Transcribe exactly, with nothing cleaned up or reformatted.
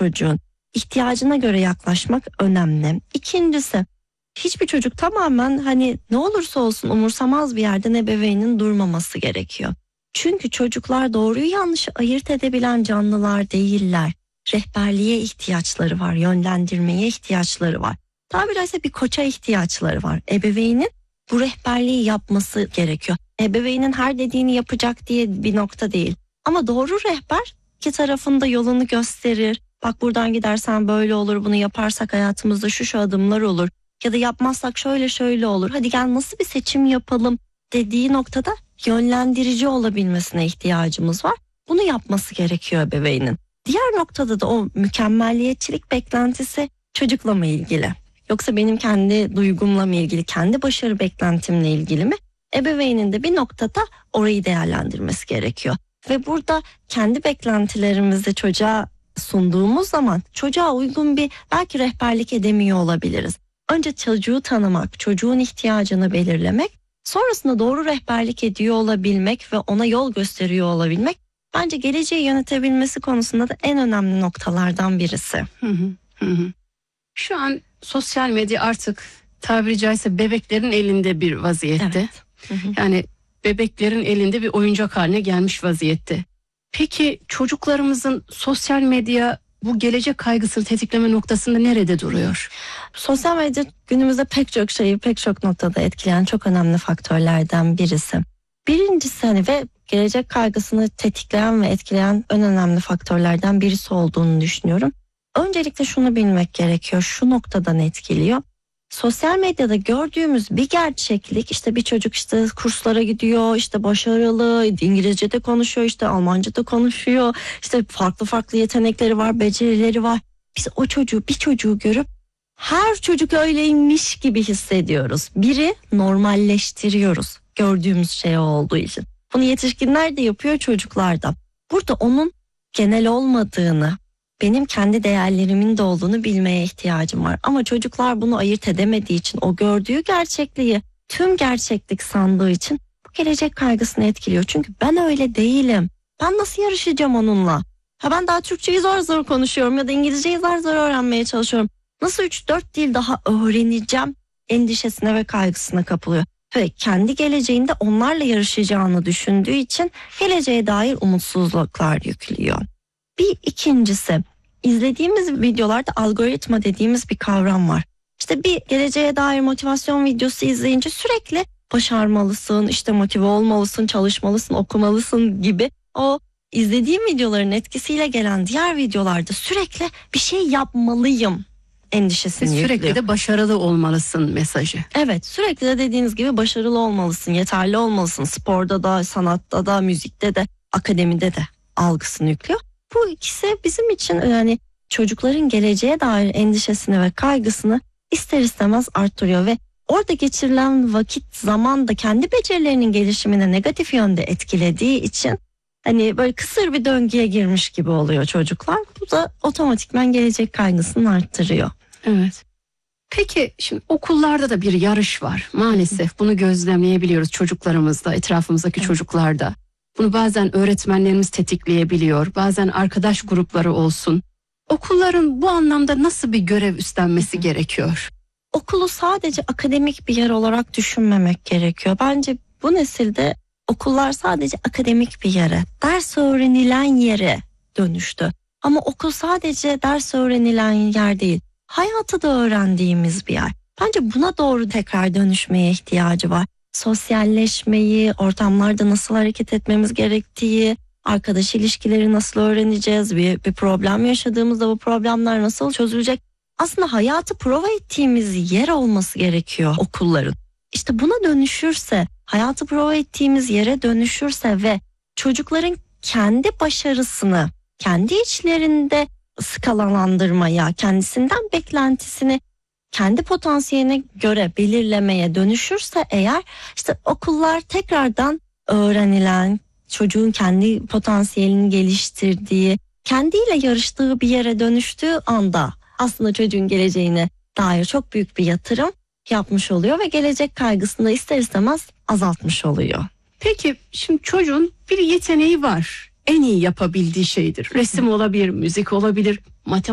çocuğun ihtiyacına göre yaklaşmak önemli. İkincisi, hiçbir çocuk tamamen hani ne olursa olsun umursamaz bir yerden ebeveynin durmaması gerekiyor. Çünkü çocuklar doğruyu yanlışı ayırt edebilen canlılar değiller. Rehberliğe ihtiyaçları var, yönlendirmeye ihtiyaçları var. Tabiri caizse bir koça ihtiyaçları var. Ebeveynin bu rehberliği yapması gerekiyor. Ebeveynin her dediğini yapacak diye bir nokta değil. Ama doğru rehber iki tarafında yolunu gösterir. Bak buradan gidersen böyle olur, bunu yaparsak hayatımızda şu şu adımlar olur. Ya da yapmazsak şöyle şöyle olur. Hadi gel nasıl bir seçim yapalım dediği noktada yönlendirici olabilmesine ihtiyacımız var. Bunu yapması gerekiyor ebeveynin. Diğer noktada da o mükemmelliyetçilik beklentisi çocukla mı ilgili? Yoksa benim kendi duygumla mı ilgili, kendi başarı beklentimle ilgili mi? Ebeveynin de bir noktada orayı değerlendirmesi gerekiyor. Ve burada kendi beklentilerimizi çocuğa sunduğumuz zaman çocuğa uygun bir belki rehberlik edemiyor olabiliriz. Önce çocuğu tanımak, çocuğun ihtiyacını belirlemek, sonrasında doğru rehberlik ediyor olabilmek ve ona yol gösteriyor olabilmek bence geleceği yönetebilmesi konusunda da en önemli noktalardan birisi. Hı hı, hı hı. Şu an sosyal medya artık tabiri caizse bebeklerin elinde bir vaziyette. Evet. Hı hı. Yani bebeklerin elinde bir oyuncak haline gelmiş vaziyette. Peki çocuklarımızın sosyal medya bu gelecek kaygısını tetikleme noktasında nerede duruyor? Sosyal medya günümüzde pek çok şeyi pek çok noktada etkileyen çok önemli faktörlerden birisi. Birincisi hani ve gelecek kaygısını tetikleyen ve etkileyen en önemli faktörlerden birisi olduğunu düşünüyorum. Öncelikle şunu bilmek gerekiyor. Şu noktadan etkiliyor. Sosyal medyada gördüğümüz bir gerçeklik, işte bir çocuk işte kurslara gidiyor, işte başarılı, İngilizce de konuşuyor, işte Almanca da konuşuyor, işte farklı farklı yetenekleri var, becerileri var. Biz o çocuğu, bir çocuğu görüp her çocuk öyleymiş gibi hissediyoruz. Biri normalleştiriyoruz gördüğümüz şey olduğu için. Bunu yetişkinler de yapıyor, çocuklar da. Burada onun genel olmadığını, benim kendi değerlerimin de olduğunu bilmeye ihtiyacım var. Ama çocuklar bunu ayırt edemediği için, o gördüğü gerçekliği tüm gerçeklik sandığı için bu gelecek kaygısını etkiliyor. Çünkü ben öyle değilim. Ben nasıl yarışacağım onunla? Ha ben daha Türkçeyi zor zor konuşuyorum ya da İngilizceyi zor zor öğrenmeye çalışıyorum. Nasıl üç dört dil daha öğreneceğim endişesine ve kaygısına kapılıyor. Ve kendi geleceğinde onlarla yarışacağını düşündüğü için geleceğe dair umutsuzluklar yüklüyor. Bir ikincisi, izlediğimiz videolarda algoritma dediğimiz bir kavram var. İşte bir geleceğe dair motivasyon videosu izleyince sürekli başarmalısın, işte motive olmalısın, çalışmalısın, okumalısın gibi o izlediğim videoların etkisiyle gelen diğer videolarda sürekli bir şey yapmalıyım endişesini Sürekli yüklüyor. de başarılı olmalısın mesajı. Evet, sürekli de dediğiniz gibi başarılı olmalısın, yeterli olmalısın. Sporda da, sanatta da, müzikte de, akademide de algısını yüklüyor. Bu ikisi bizim için yani çocukların geleceğe dair endişesini ve kaygısını ister istemez arttırıyor ve orada geçirilen vakit, zaman da kendi becerilerinin gelişimine negatif yönde etkilediği için hani böyle kısır bir döngüye girmiş gibi oluyor çocuklar. Bu da otomatikman gelecek kaygısını arttırıyor. Evet. Peki şimdi okullarda da bir yarış var. Maalesef bunu gözlemleyebiliyoruz çocuklarımızda, etrafımızdaki Evet. çocuklarda. Bunu bazen öğretmenlerimiz tetikleyebiliyor, bazen arkadaş grupları olsun. Okulların bu anlamda nasıl bir görev üstlenmesi gerekiyor? Okulu sadece akademik bir yer olarak düşünmemek gerekiyor. Bence bu nesilde okullar sadece akademik bir yere, ders öğrenilen yere dönüştü. Ama okul sadece ders öğrenilen yer değil, hayatı da öğrendiğimiz bir yer. Bence buna doğru tekrar dönüşmeye ihtiyacı var. Sosyalleşmeyi, ortamlarda nasıl hareket etmemiz gerektiği, arkadaş ilişkileri nasıl öğreneceğiz, bir, bir problem yaşadığımızda bu problemler nasıl çözülecek? Aslında hayatı prova ettiğimiz yer olması gerekiyor okulların. İşte buna dönüşürse, hayatı prova ettiğimiz yere dönüşürse ve çocukların kendi başarısını, kendi içlerinde skalalandırmaya, kendisinden beklentisini kendi potansiyeline göre belirlemeye dönüşürse eğer, işte okullar tekrardan öğrenilen, çocuğun kendi potansiyelini geliştirdiği, kendiyle yarıştığı bir yere dönüştüğü anda aslında çocuğun geleceğine dair çok büyük bir yatırım yapmış oluyor ve gelecek kaygısını da ister istemez azaltmış oluyor. Peki şimdi çocuğun bir yeteneği var. En iyi yapabildiği şeydir. Resim olabilir, müzik olabilir, matematik